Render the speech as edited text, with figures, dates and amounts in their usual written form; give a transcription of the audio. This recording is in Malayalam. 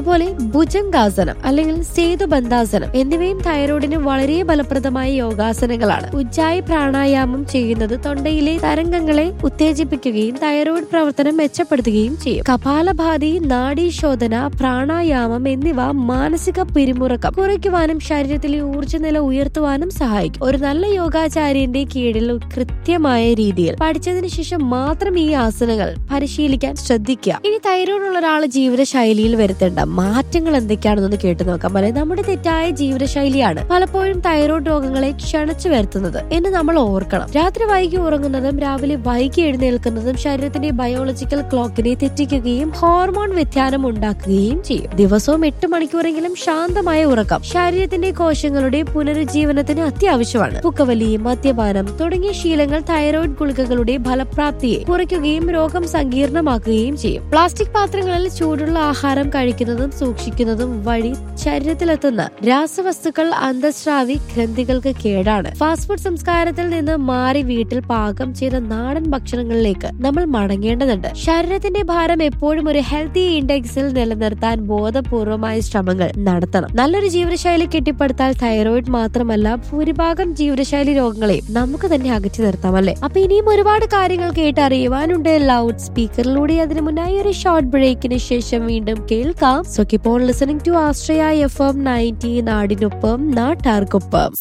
അതുപോലെ ഭുജംഗാസനം അല്ലെങ്കിൽ സേതുബന്ധാസനം എന്നിവയും തൈറോയിഡിന് വളരെ ഫലപ്രദമായ യോഗാസനങ്ങളാണ്. ഉജ്ജായി പ്രാണായാമം ചെയ്യുന്നത് തൊണ്ടയിലെ തരംഗങ്ങളെ ഉത്തേജിപ്പിക്കുകയും തൈറോയിഡ് പ്രവർത്തനം മെച്ചപ്പെടുത്തുകയും ചെയ്യും. കപാലഭാതി, നാഡീശോധന, പ്രാണായാമം എന്നിവ മാനസിക പിരിമുറുക്കം കുറയ്ക്കുവാനും ശരീരത്തിലെ ഊർജ്ജനില ഉയർത്തുവാനും സഹായിക്കും. ഒരു നല്ല യോഗാചാര്യന്റെ കീഴിൽ കൃത്യമായ രീതിയിൽ പഠിച്ചതിന് ശേഷം മാത്രം ഈ ആസനങ്ങൾ പരിശീലിക്കാൻ ശ്രദ്ധിക്കുക. ഇനി തൈറോയിഡ് ഉള്ള ഒരാൾ ജീവിതശൈലിയിൽ വരുത്തേണ്ട മാറ്റങ്ങൾ എന്തൊക്കെയാണെന്ന് കേട്ടു നോക്കാം. നമ്മുടെ തെറ്റായ ജീവിതശൈലിയാണ് പലപ്പോഴും തൈറോയിഡ് രോഗങ്ങളെ ക്ഷണിച്ചു വരുത്തുന്നത് എന്ന് നമ്മൾ ഓർക്കണം. രാത്രി വൈകി ഉറങ്ങുന്നതും രാവിലെ വൈകി എഴുന്നേൽക്കുന്നതും ശരീരത്തിന്റെ ബയോളജിക്കൽ ക്ലോക്കിനെ തെറ്റിക്കുകയും ഹോർമോൺ വ്യത്യാനം ഉണ്ടാക്കുകയും ചെയ്യും. ദിവസവും 8 മണിക്കൂറെങ്കിലും ശാന്തമായ ഉറക്കം ശരീരത്തിന്റെ കോശങ്ങളുടെ പുനരുജ്ജീവനത്തിന് അത്യാവശ്യമാണ്. പുകവലി, മദ്യപാനം തുടങ്ങിയ ശീലങ്ങൾ തൈറോയിഡ് ഗുളികകളുടെ ഫലപ്രാപ്തിയെ കുറയ്ക്കുകയും രോഗം സങ്കീർണമാക്കുകയും ചെയ്യും. പ്ലാസ്റ്റിക് പാത്രങ്ങളിൽ ചൂടുള്ള ആഹാരം കഴിക്കുന്നതും സൂക്ഷിക്കുന്നതും വഴി ശരീരത്തിലെത്തുന്ന രാസവസ്തുക്കൾ അന്തസ്രാവി ഗ്രന്ഥികൾക്ക് കേടാണ്. ഫാസ്റ്റ് ഫുഡ് സംസ്കാരത്തിൽ നിന്ന് മാറി വീട്ടിൽ പാകം ചെയ്ത നാടൻ ഭക്ഷണങ്ങളിലേക്ക് നമ്മൾ മടങ്ങേണ്ടതുണ്ട്. ശരീരത്തിന്റെ ഭാരം എപ്പോഴും ഒരു ഹെൽത്തി ഇൻഡെക്സിൽ നിലനിർത്താൻ ബോധപൂർവമായ ശ്രമങ്ങൾ നടത്തണം. നല്ലൊരു ജീവിതശൈലി കെട്ടിപ്പടുത്താൽ തൈറോയിഡ് മാത്രമല്ല ഭൂരിഭാഗം ജീവിതശൈലി രോഗങ്ങളെയും നമുക്ക് തന്നെ അകറ്റി നിർത്താമല്ലേ. അപ്പൊ ഇനിയും ഒരുപാട് കാര്യങ്ങൾ കേട്ടറിയുവാനുണ്ട് ലൗഡ് സ്പീക്കറിലൂടെ. അതിനു മുന്നായി ഒരു ഷോർട്ട് ബ്രേക്കിന് ശേഷം വീണ്ടും കേൾക്കാം. So keep on listening to Ashraya FM 90 നാടിനൊപ്പം നാട്ടാർക്കൊപ്പം.